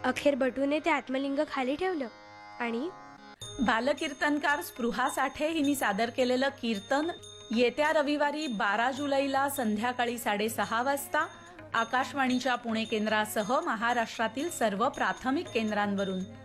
अखेर बटूने ते आत्मलिंग खाली ठेवलं आणि बालकीर्तनकार स्पृहा साठे हिने सादर केलेलं कीर्तन येत्या रविवारी 12 जुलैला संध्याकाळी 6:30 वाजता आकाशवाणीच्या पुणे केंद्रासह महाराष्ट्रातील सर्व प्राथमिक केंद्रांवरून